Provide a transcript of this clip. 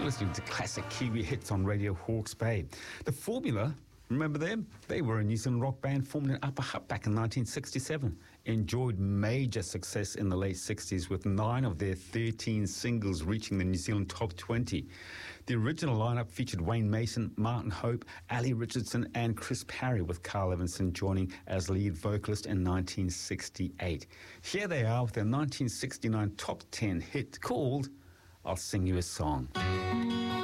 listening to classic Kiwi hits on Radio Hawke's Bay. The Formula, remember them? They were a New Zealand rock band formed in Upper Hutt back in 1967. Enjoyed major success in the late 60s with 9 of their 13 singles reaching the New Zealand top 20. The original lineup featured Wayne Mason, Martin Hope, Ali Richardson and Chris Parry, with Carl Evanson joining as lead vocalist in 1968. Here they are with their 1969 top 10 hit called I'll Sing You a Song.